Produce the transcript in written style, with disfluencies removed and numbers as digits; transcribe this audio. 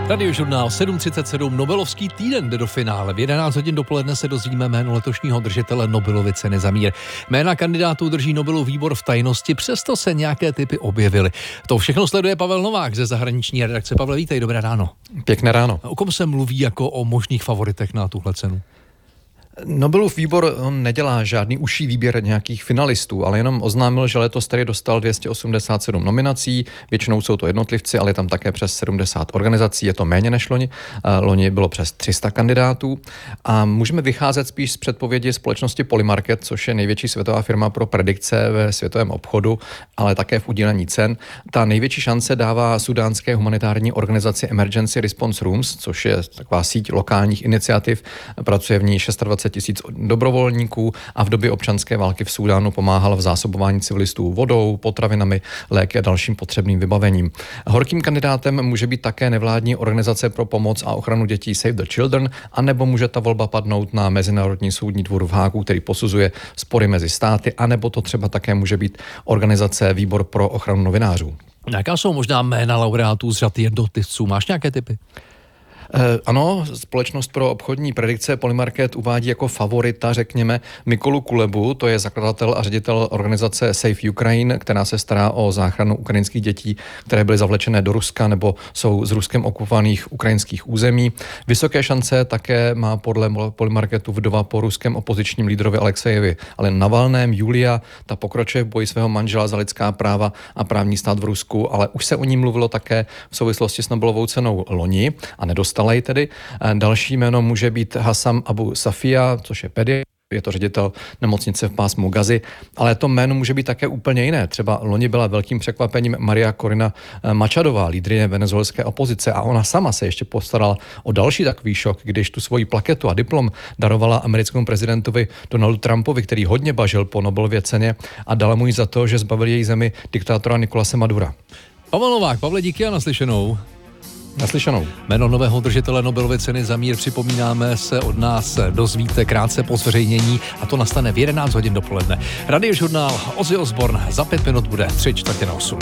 Radiožurnál 7.37, Nobelovský týden jde do finále. V 11 hodin dopoledne se dozvíme jméno letošního držitele Nobelovy ceny za mír. Jména kandidátů drží Nobelův výbor v tajnosti, přesto se nějaké typy objevily. To všechno sleduje Pavel Novák ze zahraniční redakce. Pavle, vítej, dobré ráno. Pěkné ráno. O kom se mluví jako o možných favoritech na tuhle cenu? Nobelův výbor nedělá žádný užší výběr nějakých finalistů, ale jenom oznámil, že letos tady dostal 287 nominací, většinou jsou to jednotlivci, ale je tam také přes 70 organizací, je to méně než loni. Loni bylo přes 300 kandidátů a můžeme vycházet spíš z předpovědi společnosti Polymarket, což je největší světová firma pro predikce ve světovém obchodu, ale také v udílení cen. Ta největší šance dává sudánské humanitární organizaci Emergency Response Rooms, což je taková síť lokálních iniciativ, pracuje v ní 26 000 dobrovolníků a v době občanské války v Súdánu pomáhal v zásobování civilistů vodou, potravinami, léky a dalším potřebným vybavením. Horkým kandidátem může být také nevládní organizace pro pomoc a ochranu dětí Save the Children, anebo může ta volba padnout na Mezinárodní soudní dvůr v Hágu, který posuzuje spory mezi státy, anebo to třeba také může být organizace Výbor pro ochranu novinářů. Jaká jsou možná jména laureátů z řad jednotlivců? Máš nějaké tipy? Ano, společnost pro obchodní predikce Polymarket uvádí jako favorita, řekněme, Mykolu Kulebu, to je zakladatel a ředitel organizace Save Ukraine, která se stará o záchranu ukrajinských dětí, které byly zavlečené do Ruska nebo jsou z Ruskem okupovaných ukrajinských území. Vysoké šance také má podle Polymarketu vdova po ruském opozičním lídrovi Alexejevi, ale Navalném Julia, ta pokračuje v boji svého manžela za lidská práva a právní stát v Rusku, ale už se o ní mluvilo také v souvislosti s Nobelovou cenou loni a nedostala ji tedy. Další jméno může být Hassam Abu Safia, což je pediatr, je to ředitel nemocnice v pásmu Gazy, ale to jméno může být také úplně jiné. Třeba loni byla velkým překvapením Maria Corina Machadová, lídryně venezuelské opozice, a ona sama se ještě postarala o další takový šok, když tu svoji plaketu a diplom darovala americkému prezidentovi Donaldu Trumpovi, který hodně bažil po Nobelově ceně, a dala mu ji za to, že zbavil její zemi diktátora Nicolase Madura. Pavel Novák, Pavle, díky a naslyšenou. Naslyšenou. Jméno nového držitele Nobelovy ceny za mír, připomínáme, se od nás dozvíte krátce po zveřejnění, a to nastane v 11 hodin dopoledne. Radiožurnál Ozzy Osbourne za 5 minut bude 7:45.